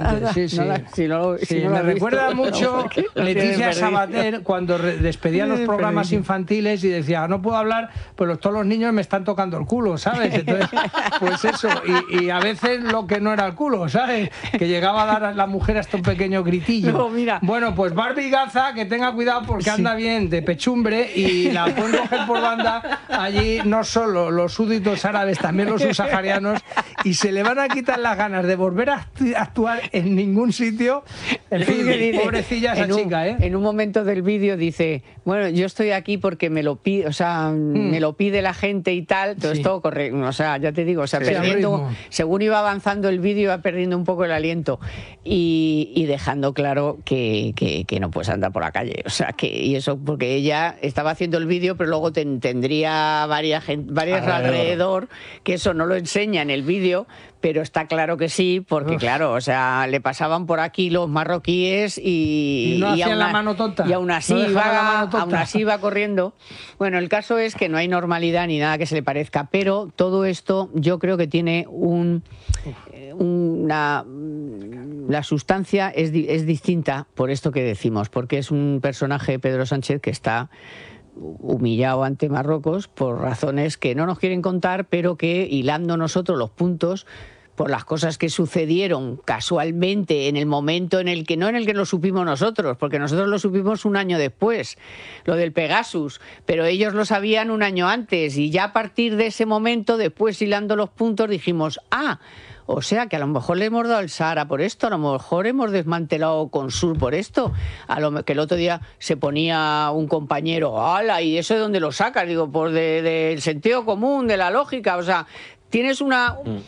Speaker 1: Me recuerda mucho Leticia Sabater cuando despedía los programas infantiles y decía, no puedo hablar, pues todos los niños me están tocando el culo, ¿sabes? Entonces, pues eso, y a veces lo que no era el culo, ¿sabes? Que llegaba a dar a la mujer hasta un pequeño gritillo.
Speaker 2: No, mira.
Speaker 1: Bueno, pues Barbigaza, que tenga cuidado porque anda bien de pechumbre y la pueden coger por banda allí, no solo los súbditos árabes, también los subsaharianos, y se le van a quitar las ganas de volver a actuar en ningún sitio. En fin, pobrecilla esa chica, ¿eh?
Speaker 2: En un momento del vídeo dice, bueno, yo estoy aquí porque me lo pide, o sea, me lo pide la gente y tal, todo esto correcto, o sea, ya te digo, o sea, perdiendo, según iba avanzando el vídeo, iba perdiendo un poco el aliento y dejando claro que no puedes andar por la calle, o sea, y eso porque ella estaba haciendo el vídeo, pero luego tendría varias alrededor, que eso no lo enseña en el vídeo, pero está claro que sí, porque claro, o sea, le pasaban por aquí los marroquíes y
Speaker 1: la mano tonta.
Speaker 2: Y aún así iba corriendo. Bueno, el caso es que no hay normalidad ni nada que se le parezca, pero todo esto yo creo que tiene la sustancia es distinta por esto que decimos, porque es un personaje, Pedro Sánchez, que está humillado ante Marruecos por razones que no nos quieren contar, pero que hilando nosotros los puntos por las cosas que sucedieron casualmente en el momento en el que no en el que lo supimos nosotros, porque nosotros lo supimos un año después, lo del Pegasus, pero ellos lo sabían un año antes y ya a partir de ese momento, después hilando los puntos, dijimos, o sea que a lo mejor le hemos dado el Sahara por esto, a lo mejor hemos desmantelado Consur por esto, que el otro día se ponía un compañero, ¡hala! ¿Y eso de dónde lo sacas? Digo, pues del sentido común, de la lógica, o sea, tienes un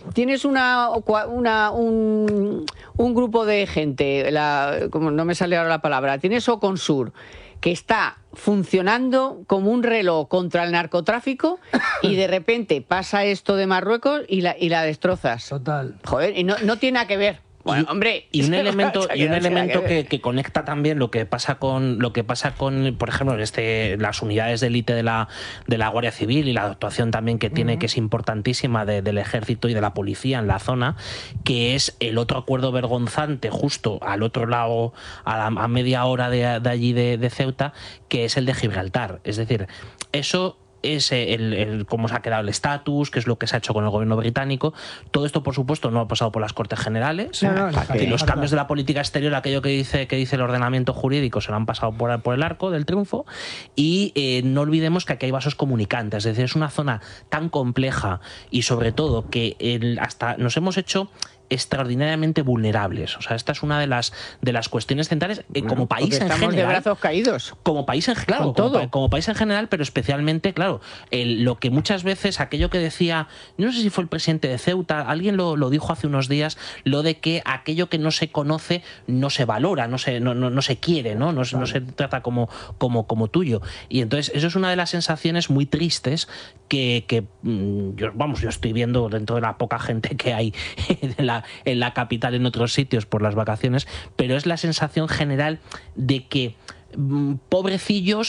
Speaker 2: grupo de gente, como no me sale ahora la palabra, tienes Oconsur, que está funcionando como un reloj contra el narcotráfico y de repente pasa esto de Marruecos y la destrozas.
Speaker 1: Total.
Speaker 2: Joder, y no tiene nada que ver. Bueno, hombre,
Speaker 3: y un elemento que conecta también lo que pasa con por ejemplo, las unidades de élite de la Guardia Civil y la actuación también que tiene, que es importantísima del ejército y de la policía en la zona, que es el otro acuerdo vergonzante justo al otro lado, a media hora de allí de Ceuta, que es el de Gibraltar. Es decir, eso es cómo se ha quedado el estatus, qué es lo que se ha hecho con el gobierno británico. Todo esto, por supuesto, no ha pasado por las Cortes Generales. Y los cambios de la política exterior, aquello que dice el ordenamiento jurídico, se lo han pasado por el arco del triunfo. Y no olvidemos que aquí hay vasos comunicantes. Es decir, es una zona tan compleja y, sobre todo, que hasta nos hemos hecho extraordinariamente vulnerables. O sea, esta es una de las cuestiones centrales como país en general.
Speaker 2: De brazos caídos.
Speaker 3: Como país en general, como país en general, pero especialmente, claro, lo que muchas veces, aquello que decía, no sé si fue el presidente de Ceuta, alguien lo dijo hace unos días, lo de que aquello que no se conoce no se valora, no se quiere, no se trata como tuyo. Y entonces, eso es una de las sensaciones muy tristes que yo estoy viendo dentro de la poca gente que hay en la capital, en otros sitios por las vacaciones, pero es la sensación general de que pobrecillos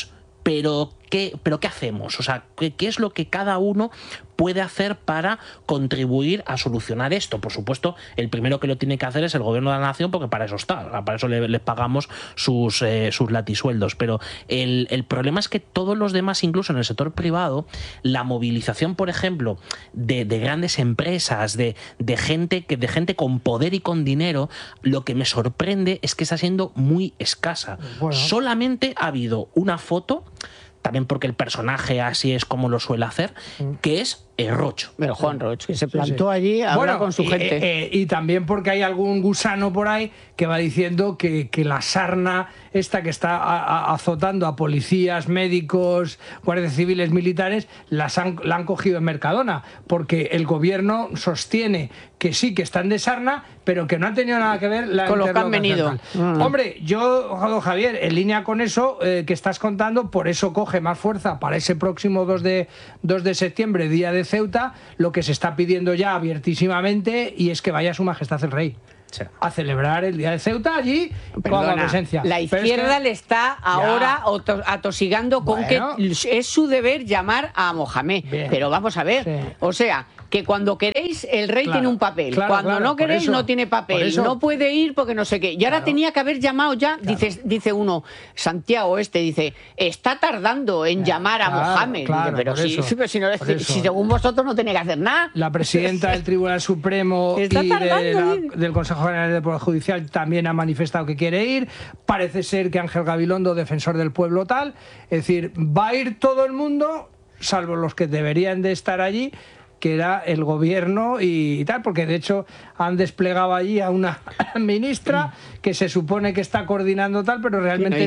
Speaker 3: pero ¿qué hacemos? O sea, ¿qué es lo que cada uno puede hacer para contribuir a solucionar esto? Por supuesto, el primero que lo tiene que hacer es el gobierno de la nación, porque para eso está, para eso les pagamos sus latisueldos. Pero el problema es que todos los demás, incluso en el sector privado, la movilización, por ejemplo, de grandes empresas, de gente con poder y con dinero, lo que me sorprende es que está siendo muy escasa. Bueno. Solamente ha habido una foto, también porque el personaje así es como lo suele hacer, que es Rocho.
Speaker 2: Pero Juan Roch, que se plantó allí a hablar con su gente.
Speaker 1: Y también porque hay algún gusano por ahí que va diciendo que la sarna esta que está azotando a policías, médicos, guardias civiles, militares, la han cogido en Mercadona, porque el gobierno sostiene que sí, que están de sarna, pero que no han tenido nada que ver
Speaker 2: con los que han venido.
Speaker 1: Hombre, yo, Javier, en línea con eso que estás contando, por eso coge más fuerza para ese próximo 2 de septiembre, día de Ceuta, lo que se está pidiendo ya abiertísimamente, y es que vaya Su Majestad el Rey a celebrar el día de Ceuta allí. Perdona, con la presencia.
Speaker 2: La izquierda le está ahora atosigando con que es su deber llamar a Mohamed. Bien. Pero vamos a ver, o sea, que cuando queréis el rey tiene un papel, cuando no queréis no tiene papel, no puede ir porque no sé qué. Y ahora tenía que haber llamado ya, dice uno, Santiago dice, está tardando en llamar a Mohamed. Dice, pero si según vosotros no tiene que hacer nada.
Speaker 1: La presidenta del Tribunal Supremo y del Consejo General del Poder Judicial también ha manifestado que quiere ir. Parece ser que Ángel Gabilondo, defensor del pueblo tal, es decir, va a ir todo el mundo, salvo los que deberían de estar allí, que era el gobierno y tal, porque de hecho han desplegado allí a una ministra que se supone que está coordinando tal, pero realmente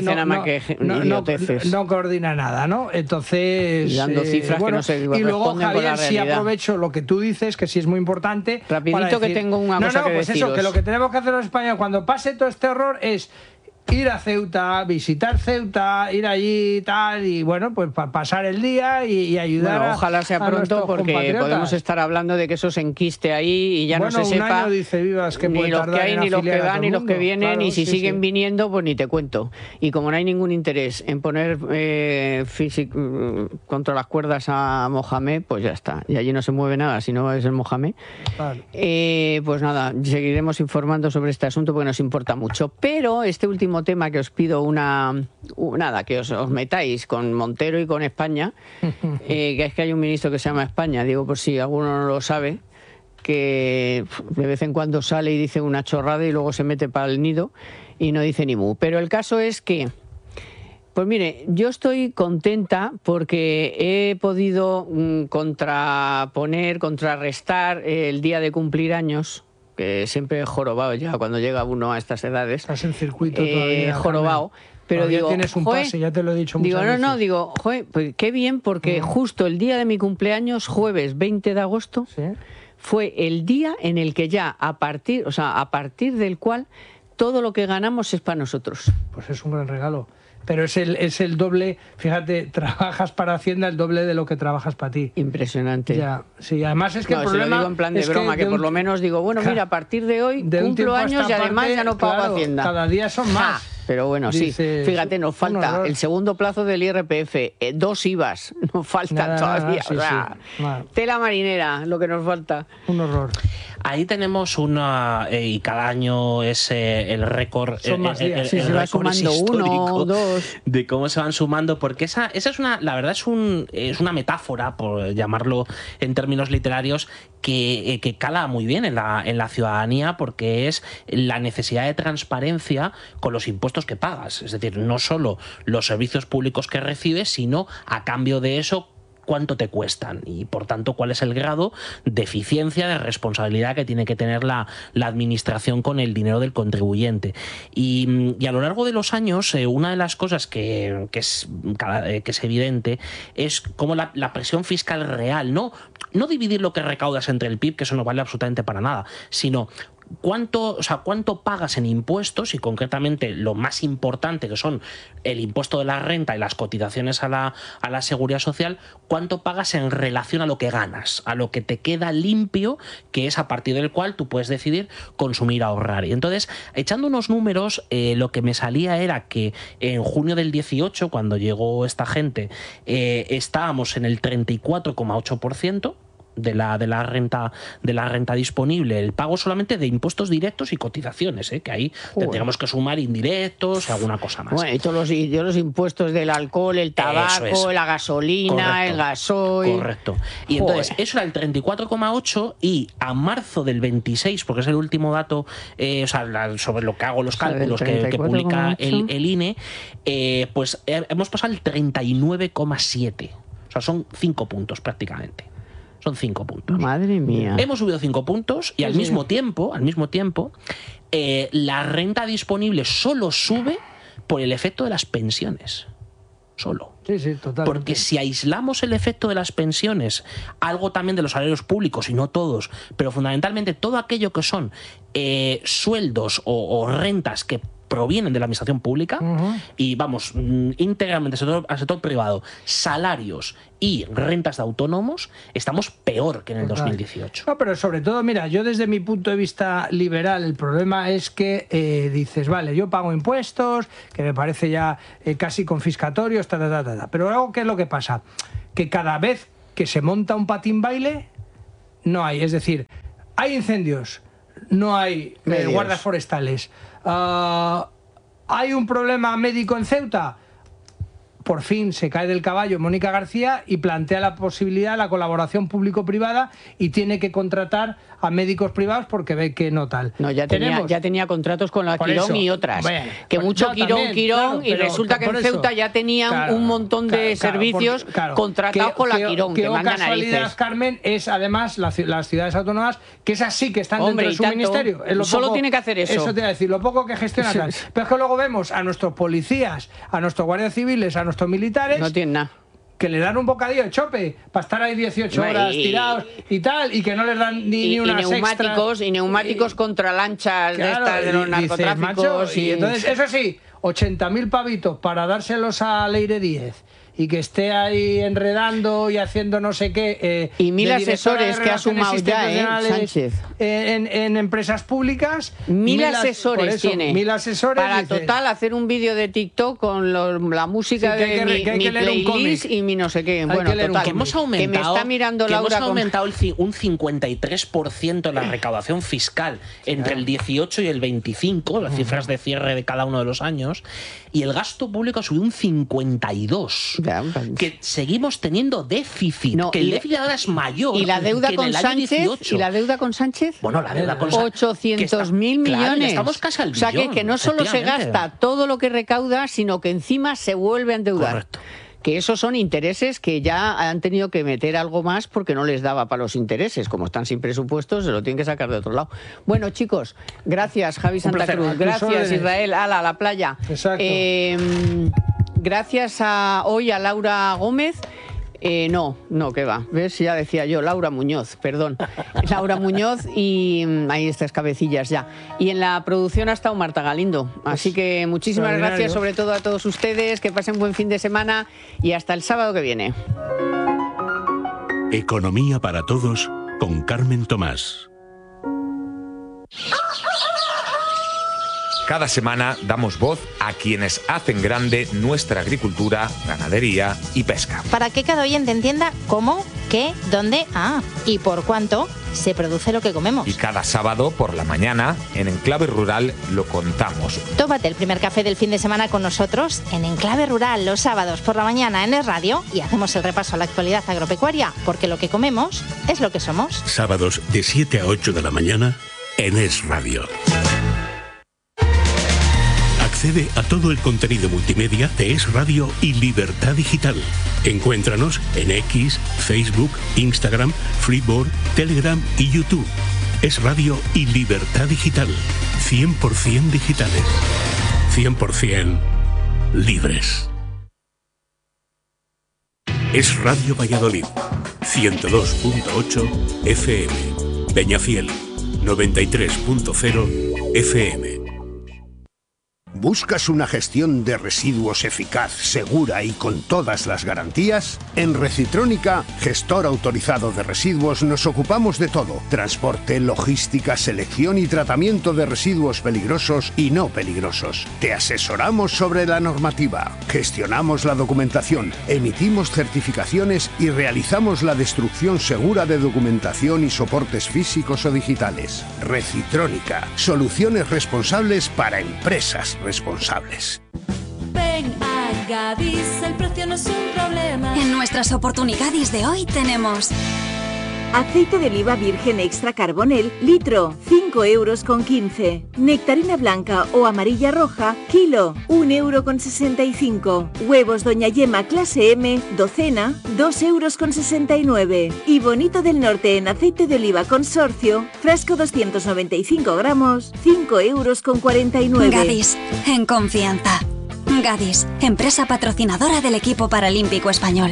Speaker 1: no coordina nada, ¿no? Entonces,
Speaker 2: dando cifras que no se
Speaker 1: y luego, Javier, sí aprovecho lo que tú dices, que sí es muy importante.
Speaker 2: Rapidito, que tengo una cosa que
Speaker 1: pues
Speaker 2: deciros.
Speaker 1: Eso, que lo que tenemos que hacer los españoles cuando pase todo este horror es ir a Ceuta, visitar Ceuta, ir allí y tal, y bueno, pues para pasar el día y ayudar a
Speaker 2: ojalá sea pronto, porque podemos estar hablando de que eso se enquiste ahí y ya no se sepa
Speaker 1: un año, dice Vivas, que
Speaker 2: ni los que hay, ni los que van, ni los que vienen, claro, y si siguen viniendo, pues ni te cuento. Y como no hay ningún interés en poner contra las cuerdas a Mohamed, pues ya está. Y allí no se mueve nada, si no es el Mohamed. Claro. Pues nada, seguiremos informando sobre este asunto porque nos importa mucho. Pero este último tema que os pido que os metáis con Montero y con España, que es que hay un ministro que se llama España, digo por si alguno no lo sabe, que de vez en cuando sale y dice una chorrada y luego se mete para el nido y no dice ni mu. Pero el caso es que, pues mire, yo estoy contenta porque he podido contrarrestar el día de cumplir años, que siempre he jorobado ya cuando llega uno a estas edades.
Speaker 1: Estás en circuito todavía.
Speaker 2: Jorobado. Pero todavía digo,
Speaker 1: tienes un pase, ya te lo he dicho muchas veces.
Speaker 2: Pues qué bien, porque justo el día de mi cumpleaños, jueves 20 de agosto, fue el día en el que ya a partir del cual todo lo que ganamos es para nosotros.
Speaker 1: Pues es un gran regalo. Pero es el doble, fíjate, trabajas para Hacienda el doble de lo que trabajas para ti.
Speaker 2: Impresionante.
Speaker 1: Ya, sí, además es que el problema...
Speaker 2: Si lo digo en plan de broma, que por lo menos digo, bueno, mira, a partir de hoy cumplo años y además ya no pago Hacienda.
Speaker 1: Cada día son más.
Speaker 2: Pero bueno, dices, sí, fíjate, nos falta el segundo plazo del IRPF, 2 IVAs, nos falta todavía. Tela marinera, lo que nos falta.
Speaker 1: Un horror.
Speaker 3: Ahí tenemos y cada año es el récord.
Speaker 1: Son más días.
Speaker 2: Se va sumando uno, 2.
Speaker 3: De cómo se van sumando, porque esa es la verdad es una metáfora, por llamarlo en términos literarios, que cala muy bien en la ciudadanía, porque es la necesidad de transparencia con los impuestos que pagas. Es decir, no solo los servicios públicos que recibes, sino a cambio de eso cuánto te cuestan y, por tanto, cuál es el grado de eficiencia, de responsabilidad que tiene que tener la administración con el dinero del contribuyente. Y a lo largo de los años, una de las cosas que es evidente es cómo la presión fiscal real, no dividir lo que recaudas entre el PIB, que eso no vale absolutamente para nada, sino ¿cuánto pagas en impuestos? Y concretamente lo más importante, que son el impuesto de la renta y las cotizaciones a la seguridad social, ¿cuánto pagas en relación a lo que ganas, a lo que te queda limpio, que es a partir del cual tú puedes decidir consumir, ahorrar? Y entonces, echando unos números, lo que me salía era que en junio del 18, cuando llegó esta gente, estábamos en el 34,8% de la renta disponible, el pago solamente de impuestos directos y cotizaciones, que ahí tendríamos que sumar indirectos y alguna cosa más.
Speaker 2: Bueno, y todos los impuestos del alcohol, el tabaco, la gasolina, correcto, el gasoil.
Speaker 3: Correcto. Y entonces, eso era el 34,8, y a marzo del 26, porque es el último dato, sobre lo que hago los cálculos que publica el INE, pues hemos pasado al 39,7. O sea, son 5 puntos prácticamente. Son 5 puntos.
Speaker 2: Madre mía.
Speaker 3: Hemos subido 5 puntos y al mismo tiempo, la renta disponible solo sube por el efecto de las pensiones. Solo.
Speaker 1: Sí, totalmente.
Speaker 3: Porque si aislamos el efecto de las pensiones, algo también de los salarios públicos, y no todos, pero fundamentalmente todo aquello que son sueldos o rentas que provienen de la administración pública, y vamos, íntegramente al sector privado, salarios y rentas de autónomos, estamos peor que en el 2018.
Speaker 1: No, pero sobre todo, mira, yo desde mi punto de vista liberal, el problema es que dices, vale, yo pago impuestos, que me parece ya casi confiscatorios, pero luego, ¿qué es lo que pasa? Que cada vez que se monta un patín baile, no hay, es decir, hay incendios, no hay guardas forestales. ¿Hay un problema médico en Ceuta? Por fin se cae del caballo Mónica García y plantea la posibilidad de la colaboración público-privada, y tiene que contratar a médicos privados porque ve que no tal.
Speaker 2: No, ya tenía contratos con la Quirón y otras. Bueno, que mucho Quirón, claro, y resulta que en Ceuta ya tenían un montón de servicios contratados con la Quirón.
Speaker 1: Que casualidad, Carmen, es además las ciudades autónomas, que esas sí que están dentro de su ministerio.
Speaker 2: Solo tiene que hacer eso.
Speaker 1: Eso te iba a decir, lo poco que gestiona. Pero es que luego vemos a nuestros policías, a nuestros guardias civiles, a nuestros militares,
Speaker 2: no tienen nada,
Speaker 1: que le dan un bocadillo de chope para estar ahí 18 horas tirados y tal, y que no les dan ni unas
Speaker 2: neumáticos, y neumáticos contra lanchas de estas de los narcotráficos.
Speaker 1: Macho, y entonces, eso sí, 80.000 pavitos para dárselos a Leire 10 y que esté ahí enredando y haciendo no sé qué.
Speaker 2: Y 1000 asesores que ha sumado ya, Sánchez.
Speaker 1: En empresas públicas.
Speaker 2: 1000 asesores tiene.
Speaker 1: 1000 asesores.
Speaker 2: Para total hacer un vídeo de TikTok con la música de mi playlist y mi no sé qué. Bueno, total.
Speaker 3: Que hemos aumentado,
Speaker 2: que me está mirando Laura.
Speaker 3: Hemos aumentado un 53% la recaudación fiscal entre el 18 y el 25, las cifras de cierre de cada uno de los años, y el gasto público ha subido un 52%. Que seguimos teniendo déficit, que el déficit ahora es mayor.
Speaker 2: ¿Y la deuda con Sánchez?
Speaker 3: ¿Y la
Speaker 2: deuda con Sánchez?
Speaker 3: Bueno, la deuda con Sánchez.
Speaker 2: 800.000 millones.
Speaker 3: Claro, estamos casi al billón.
Speaker 2: O sea, que no solo se gasta todo lo que recauda, sino que encima se vuelve a endeudar.
Speaker 3: Correcto.
Speaker 2: Que esos son intereses que ya han tenido que meter algo más porque no les daba para los intereses. Como están sin presupuestos, se lo tienen que sacar de otro lado. Bueno, chicos, gracias, Javi Santa Cruz. Gracias, Israel. Ala, a la playa.
Speaker 1: Exacto.
Speaker 2: Gracias hoy a Laura Gómez. No, que va. ¿Ves? Ya decía yo, Laura Muñoz, perdón. Laura Muñoz, y ahí estas cabecillas ya. Y en la producción ha estado Marta Galindo. Así que muchísimas gracias, sobre todo a todos ustedes. Que pasen buen fin de semana y hasta el sábado que viene.
Speaker 4: Economía para todos con Carmen Tomás.
Speaker 5: Cada semana damos voz a quienes hacen grande nuestra agricultura, ganadería y pesca.
Speaker 6: Para que cada oyente entienda cómo, qué, dónde, y por cuánto se produce lo que comemos.
Speaker 5: Y cada sábado por la mañana, en Enclave Rural, lo contamos.
Speaker 6: Tómate el primer café del fin de semana con nosotros en Enclave Rural los sábados por la mañana en Es Radio, y hacemos el repaso a la actualidad agropecuaria, porque lo que comemos es lo que somos.
Speaker 4: Sábados de 7 a 8 de la mañana en Es Radio. Accede a todo el contenido multimedia de Es Radio y Libertad Digital. Encuéntranos en X, Facebook, Instagram, Freeboard, Telegram y YouTube. Es Radio y Libertad Digital. 100% digitales. 100% libres. Es Radio Valladolid. 102.8 FM. Peñafiel. 93.0 FM.
Speaker 7: ¿Buscas una gestión de residuos eficaz, segura y con todas las garantías? En Recitrónica, gestor autorizado de residuos, nos ocupamos de todo: transporte, logística, selección y tratamiento de residuos peligrosos y no peligrosos. Te asesoramos sobre la normativa, gestionamos la documentación, emitimos certificaciones y realizamos la destrucción segura de documentación y soportes físicos o digitales. Recitrónica, soluciones responsables para empresas responsables.
Speaker 8: Ven a Gadis, el precio no es un problema.
Speaker 9: En nuestras oportunidades de hoy tenemos
Speaker 10: aceite de oliva virgen extra carbonel, litro, 5,15 €. Nectarina blanca o amarilla roja, kilo, 1,65 €. Huevos Doña Yema clase M, docena, 2,69 €. Y Bonito del Norte en aceite de oliva consorcio, frasco 295 gramos, 5,49 €.
Speaker 9: Gadis, en confianza. Gadis, empresa patrocinadora del equipo paralímpico español.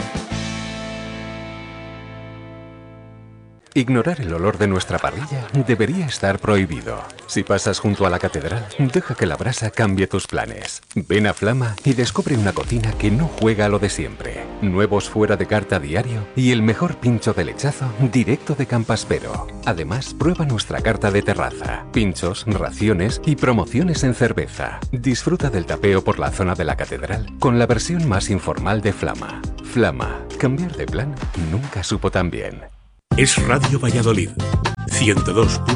Speaker 11: Ignorar el olor de nuestra parrilla debería estar prohibido. Si pasas junto a la catedral, deja que la brasa cambie tus planes. Ven a Flama y descubre una cocina que no juega a lo de siempre. Nuevos fuera de carta diario y el mejor pincho de lechazo directo de Campaspero. Además, prueba nuestra carta de terraza, pinchos, raciones y promociones en cerveza. Disfruta del tapeo por la zona de la catedral con la versión más informal de Flama. Flama, cambiar de plan nunca supo tan bien.
Speaker 4: Es Radio Valladolid,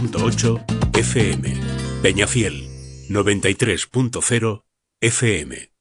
Speaker 4: 102.8 FM, Peñafiel, 93.0 FM.